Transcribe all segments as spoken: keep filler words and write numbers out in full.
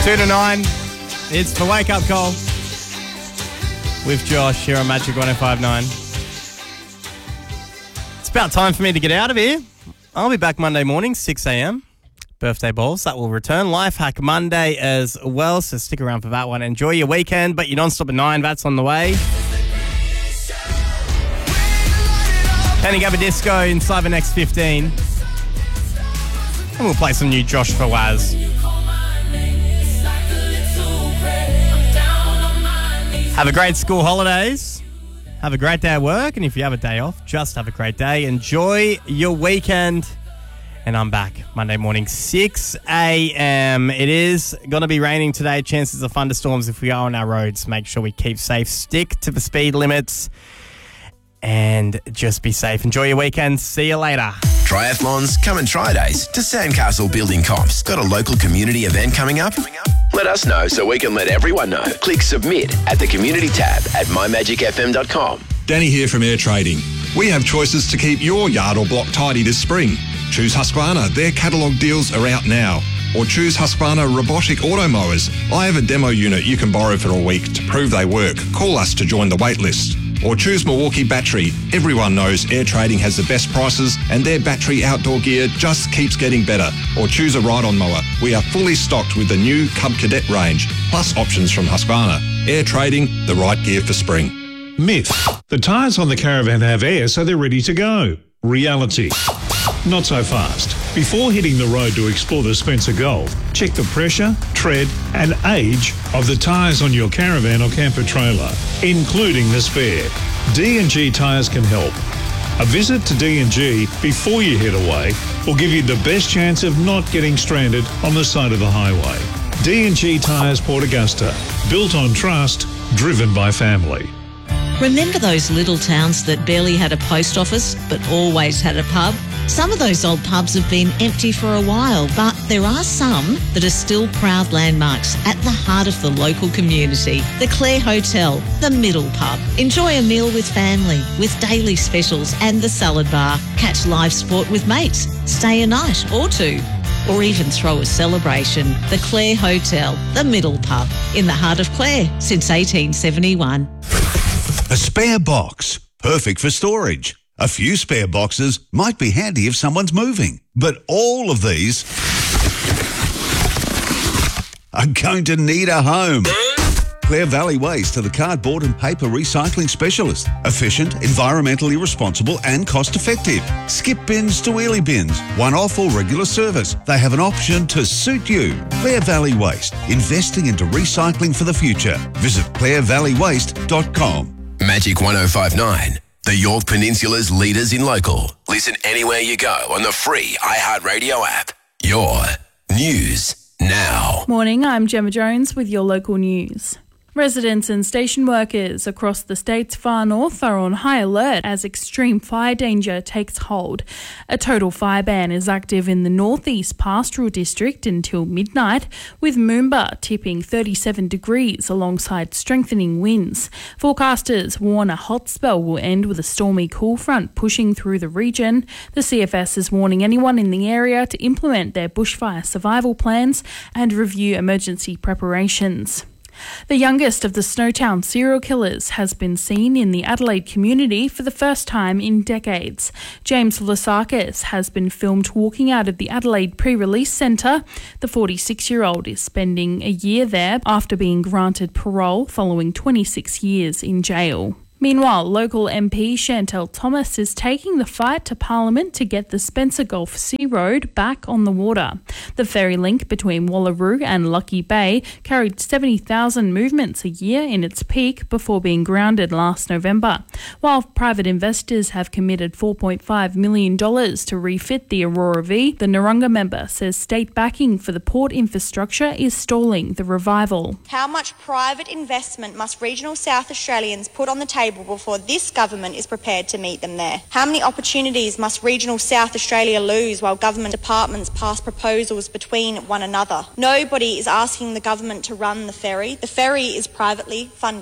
Two to nine. It's the Wake Up Call with Josh here on Magic one oh five point nine. It's about time for me to get out of here. I'll be back Monday morning, six a.m. Birthday balls, that will return. Life Hack Monday as well, so stick around for that one. Enjoy your weekend, but you're non-stop at nine. That's on the way. Penny Gabba Disco inside the next fifteen. And we'll play some new Josh Fawaz. Have a great school holidays. Have a great day at work. And if you have a day off, just have a great day. Enjoy your weekend. And I'm back Monday morning, six a.m. It is going to be raining today. Chances of thunderstorms if we are on our roads. Make sure we keep safe. Stick to the speed limits. And just be safe. Enjoy your weekend. See you later. Triathlons, come and try days to Sandcastle Building Comps. Got a local community event coming up? Let us know so we can let everyone know. Click submit at the community tab at my magic f m dot com. Danny here from Air Trading. We have choices to keep your yard or block tidy this spring. Choose Husqvarna. Their catalogue deals are out now. Or choose Husqvarna robotic auto mowers. I have a demo unit you can borrow for a week to prove they work. Call us to join the wait list. Or choose Milwaukee Battery. Everyone knows Air Trading has the best prices and their battery outdoor gear just keeps getting better. Or choose a ride-on mower. We are fully stocked with the new Cub Cadet range, plus options from Husqvarna. Air Trading, the right gear for spring. Myth. The tyres on the Caravan have air so they're ready to go. Reality. Not so fast. Before hitting the road to explore the Spencer Gulf, check the pressure, tread and age of the tyres on your caravan or camper trailer, including the spare. D and G Tyres can help. A visit to D and G before you head away will give you the best chance of not getting stranded on the side of the highway. D and G Tyres Port Augusta. Built on trust, driven by family. Remember those little towns that barely had a post office but always had a pub? Some of those old pubs have been empty for a while, but there are some that are still proud landmarks at the heart of the local community. The Clare Hotel, the Middle Pub. Enjoy a meal with family, with daily specials and the salad bar. Catch live sport with mates. Stay a night or two. Or even throw a celebration. The Clare Hotel, the Middle Pub, in the heart of Clare since eighteen seventy-one. A spare box, perfect for storage. A few spare boxes might be handy if someone's moving, but all of these are going to need a home. Clare Valley Waste are the cardboard and paper recycling specialist. Efficient, environmentally responsible and cost-effective. Skip bins to wheelie bins, one-off or regular service. They have an option to suit you. Clare Valley Waste, investing into recycling for the future. Visit clare valley waste dot com. Magic one oh five point nine, the Yorke Peninsula's leaders in local. Listen anywhere you go on the free iHeartRadio app. Your news now. Morning, I'm Gemma Jones with your local news. Residents and station workers across the state's far north are on high alert as extreme fire danger takes hold. A total fire ban is active in the northeast pastoral district until midnight, with Moomba tipping thirty-seven degrees alongside strengthening winds. Forecasters warn a hot spell will end with a stormy cool front pushing through the region. The C F S is warning anyone in the area to implement their bushfire survival plans and review emergency preparations. The youngest of the Snowtown serial killers has been seen in the Adelaide community for the first time in decades. James Lasakis has been filmed walking out of the Adelaide pre-release centre. The forty-six-year-old is spending a year there after being granted parole following twenty-six years in jail. Meanwhile, local M P Chantel Thomas is taking the fight to Parliament to get the Spencer Gulf Sea Road back on the water. The ferry link between Wallaroo and Lucky Bay carried seventy thousand movements a year in its peak before being grounded last November. While private investors have committed four point five million dollars to refit the Aurora V, the Narungga member says state backing for the port infrastructure is stalling the revival. How much private investment must regional South Australians put on the table before this government is prepared to meet them there? How many opportunities must regional South Australia lose while government departments pass proposals between one another? Nobody is asking the government to run the ferry. The ferry is privately funded.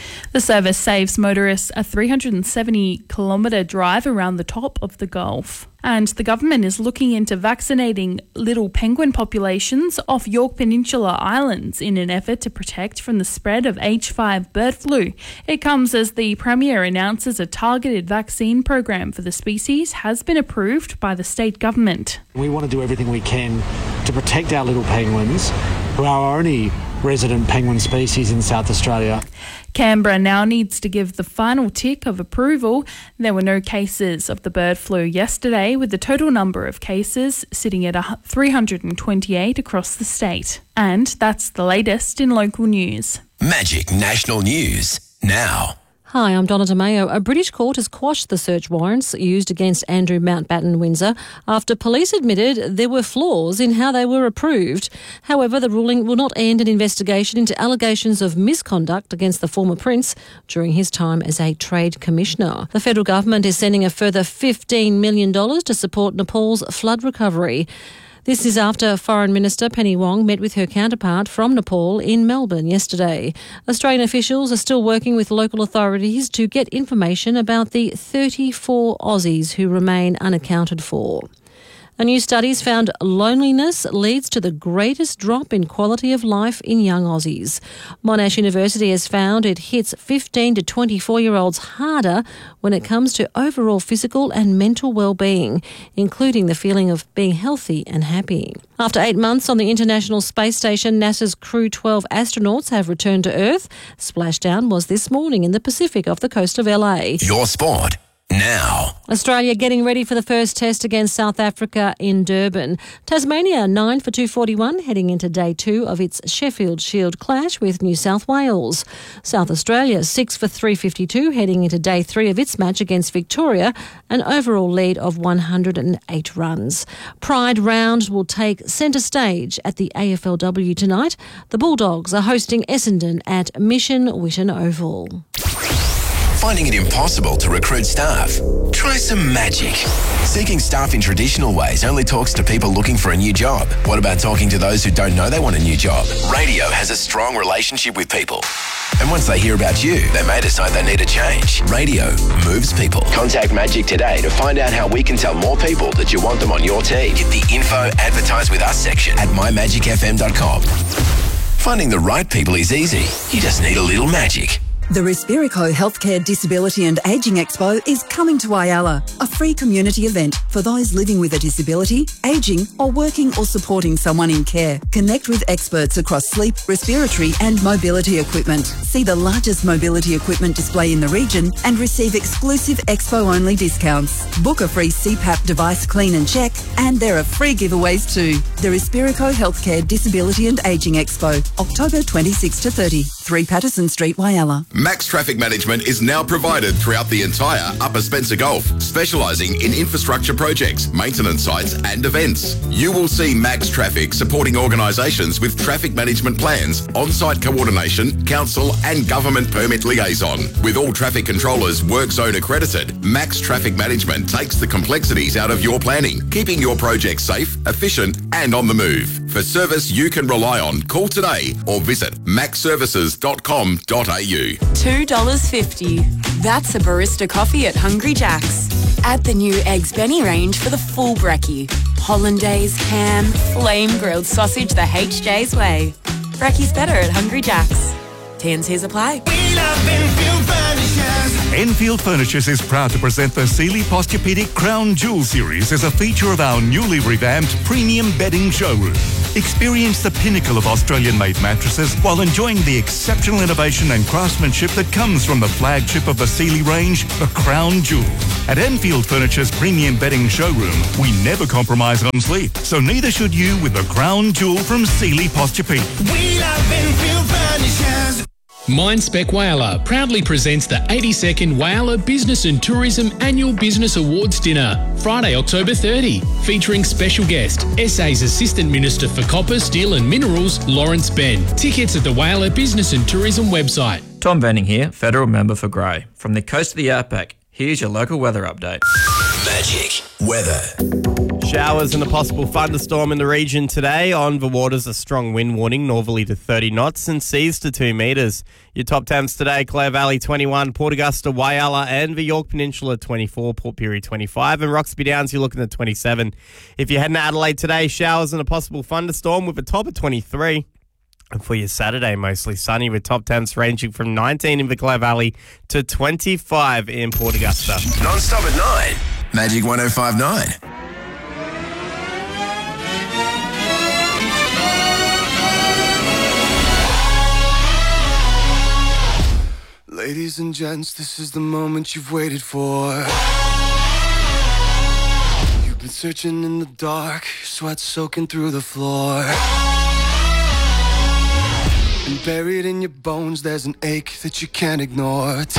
The service saves motorists a three hundred seventy kilometre drive around the top of the Gulf. And the government is looking into vaccinating little penguin populations off York Peninsula Islands in an effort to protect from the spread of H five bird flu. It comes as the Premier announces a targeted vaccine program for the species has been approved by the state government. We want to do everything we can to protect our little penguins, who are our only resident penguin species in South Australia. Canberra now needs to give the final tick of approval. There were no cases of the bird flu yesterday, with the total number of cases sitting at three hundred twenty-eight across the state. And that's the latest in local news. Magic National News now. Hi, I'm Donna DeMayo. A British court has quashed the search warrants used against Andrew Mountbatten Windsor after police admitted there were flaws in how they were approved. However, the ruling will not end an investigation into allegations of misconduct against the former prince during his time as a trade commissioner. The federal government is sending a further fifteen million dollars to support Nepal's flood recovery. This is after Foreign Minister Penny Wong met with her counterpart from Nepal in Melbourne yesterday. Australian officials are still working with local authorities to get information about the thirty-four Aussies who remain unaccounted for. A new study's found loneliness leads to the greatest drop in quality of life in young Aussies. Monash University has found it hits fifteen to twenty-four-year-olds harder when it comes to overall physical and mental well-being, including the feeling of being healthy and happy. After eight months on the International Space Station, NASA's Crew twelve astronauts have returned to Earth. Splashdown was this morning in the Pacific off the coast of L A. Your sport now. Australia getting ready for the first test against South Africa in Durban. Tasmania nine for two forty-one heading into day two of its Sheffield Shield clash with New South Wales. South Australia six for three fifty-two heading into day three of its match against Victoria, an overall lead of one hundred eight runs. Pride Round will take centre stage at the A F L W tonight. The Bulldogs are hosting Essendon at Mission Witten Oval. Finding it impossible to recruit staff? Try some magic. Seeking staff in traditional ways only talks to people looking for a new job. What about talking to those who don't know they want a new job? Radio has a strong relationship with people. And once they hear about you, they may decide they need a change. Radio moves people. Contact Magic today to find out how we can tell more people that you want them on your team. Hit the info advertise with us section at my magic f m dot com. Finding the right people is easy. You just need a little magic. The Respirico Healthcare Disability and Ageing Expo is coming to Whyalla, a free community event for those living with a disability, ageing or working or supporting someone in care. Connect with experts across sleep, respiratory and mobility equipment. See the largest mobility equipment display in the region and receive exclusive expo-only discounts. Book a free C PAP device clean and check, and there are free giveaways too. The Respirico Healthcare Disability and Ageing Expo, October twenty-sixth to thirtieth, three Patterson Street, Whyalla. Max Traffic Management is now provided throughout the entire Upper Spencer Gulf, specialising in infrastructure projects, maintenance sites and events. You will see Max Traffic supporting organisations with traffic management plans, on-site coordination, council and government permit liaison. With all traffic controllers work zone accredited, Max Traffic Management takes the complexities out of your planning, keeping your project safe, efficient and on the move. For service you can rely on, call today or visit max services dot com dot a u. two dollars fifty. That's a barista coffee at Hungry Jack's. Add the new Eggs Benny range for the full brekkie. Hollandaise, ham, flame grilled sausage the H J's way. Brekkie's better at Hungry Jack's. T and C's apply. We love Enfield Furnitures. Enfield Furnitures is proud to present the Sealy Posturepedic Crown Jewel Series as a feature of our newly revamped premium bedding showroom. Experience the pinnacle of Australian-made mattresses while enjoying the exceptional innovation and craftsmanship that comes from the flagship of the Sealy range, the Crown Jewel. At Enfield Furniture's premium bedding showroom, we never compromise on sleep, so neither should you with the Crown Jewel from Sealy Posturepedic. We love Enfield Furnitures. Mindspec Whyalla proudly presents the eighty-second Whyalla Business and Tourism Annual Business Awards Dinner, Friday, October thirtieth, featuring special guest, S A's Assistant Minister for Copper, Steel and Minerals, Lawrence Ben. Tickets at the Whyalla Business and Tourism website. Tom Venning here, Federal Member for Grey. From the coast of the outback, here's your local weather update. Magic Weather. Showers and a possible thunderstorm in the region today. On the waters, a strong wind warning, northerly to thirty knots and seas to two metres. Your top temps today, Clare Valley twenty-one, Port Augusta, Whyalla and the Yorke Peninsula twenty-four, Port Pirie twenty-five and Roxby Downs you're looking at twenty-seven. If you're heading to Adelaide today, showers and a possible thunderstorm with a top of twenty-three. And for your Saturday, mostly sunny with top temps ranging from nineteen in the Clare Valley to twenty-five in Port Augusta. Non-stop at nine. Magic one oh five point nine. Ladies and gents, this is the moment you've waited for. You've been searching in the dark, your sweat soaking through the floor. And buried in your bones, there's an ache that you can't ignore.